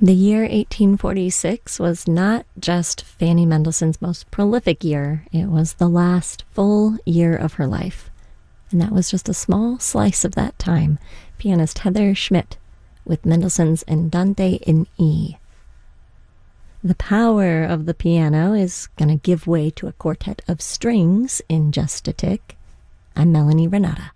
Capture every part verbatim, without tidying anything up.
The year eighteen forty-six was not just Fanny Mendelssohn's most prolific year, it was the last full year of her life. And that was just a small slice of that time. Pianist Heather Schmidt with Mendelssohn's Andante in E. The power of the piano is going to give way to a quartet of strings in just a tick. I'm Melanie Renata.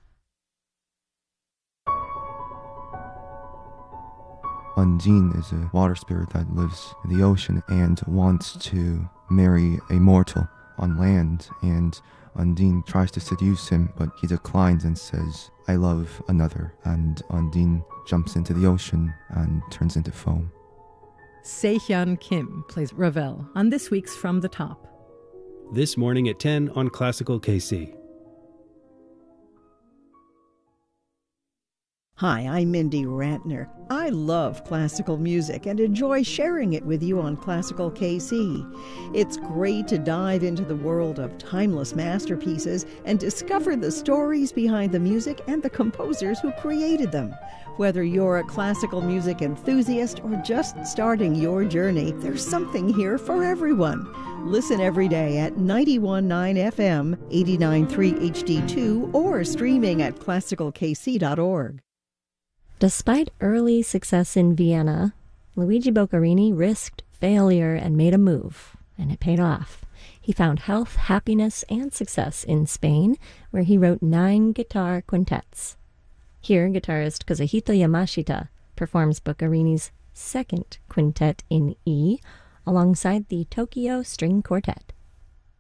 Undine is a water spirit that lives in the ocean and wants to marry a mortal on land, and Undine tries to seduce him, but he declines and says, "I love another," and Undine jumps into the ocean and turns into foam. Se-Hyun Kim plays Ravel on this week's From the Top. This morning at ten on Classical K C. Hi, I'm Mindy Rantner. I love classical music and enjoy sharing it with you on Classical K C. It's great to dive into the world of timeless masterpieces and discover the stories behind the music and the composers who created them. Whether you're a classical music enthusiast or just starting your journey, there's something here for everyone. Listen every day at ninety-one point nine F M, eighty-nine point three H D two, or streaming at classical k c dot org. Despite early success in Vienna, Luigi Boccherini risked failure and made a move, and it paid off. He found health, happiness, and success in Spain, where he wrote nine guitar quintets. Here, guitarist Kazuhito Yamashita performs Boccherini's second quintet in E, alongside the Tokyo String Quartet.